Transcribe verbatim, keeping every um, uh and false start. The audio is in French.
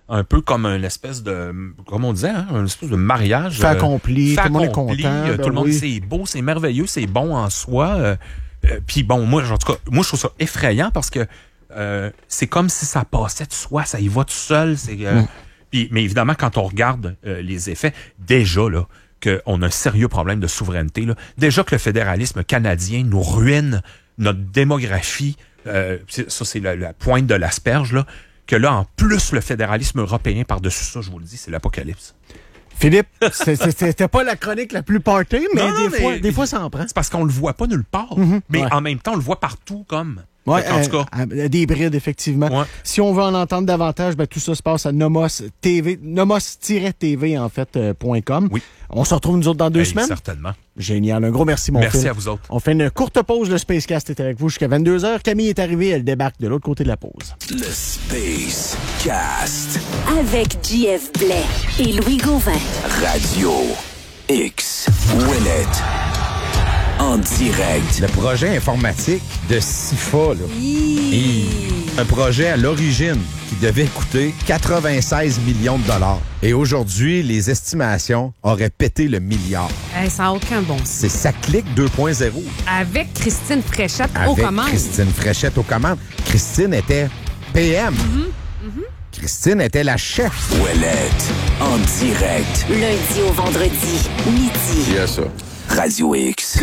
un peu comme une espèce de, comme on disait, hein, une espèce de mariage. Fait accompli, fait tout le monde est accompli, content. euh, ben tout le monde oui. dit c'est beau, c'est merveilleux, c'est bon en soi. Euh, euh, Puis bon, moi, en tout cas, moi je trouve ça effrayant parce que euh, c'est comme si ça passait de soi, ça y va tout seul. C'est, euh, Mm. puis, mais évidemment, quand on regarde euh, les effets, déjà là, qu'on a un sérieux problème de souveraineté. Là. Déjà que le fédéralisme canadien nous ruine notre démographie, euh, ça c'est la, la pointe de l'asperge, là, que là, en plus, le fédéralisme européen par-dessus ça, je vous le dis, c'est l'apocalypse. Philippe, c'est- c'est- c'était pas la chronique la plus party, mais, Non, non, des, mais- fois, des fois, ça en prend. C'est parce qu'on le voit pas nulle part, Mhm, mais ouais. en même temps, on le voit partout comme... Ouais, en tout cas, euh, euh, des brides, effectivement. Ouais. Si on veut en entendre davantage, ben, tout ça se passe à Nomos T V, nomos-T V, en fait, euh, point com. Oui. On se retrouve, nous autres, dans deux hey, semaines. certainement. Génial. Un gros merci, mon Merci Phil. à vous autres. On fait une courte pause. Le Spacecast est avec vous jusqu'à vingt-deux heures. Camille est arrivée. Elle débarque de l'autre côté de la pause. Le Space Cast. Avec J F Blais et Louis Gauvin. Radio X. Ouellet. En direct. Le projet informatique de SIFA, là. Et un projet à l'origine qui devait coûter quatre-vingt-seize millions de dollars. Et aujourd'hui, les estimations auraient pété le milliard. Hey, ça n'a aucun bon sens. C'est Ça clique deux point zéro. Avec Christine Fréchette aux Avec commandes. Christine Fréchette aux commandes. Christine était P M. Christine était la chef. Ouellet. En direct. Lundi au vendredi, midi. Radio X.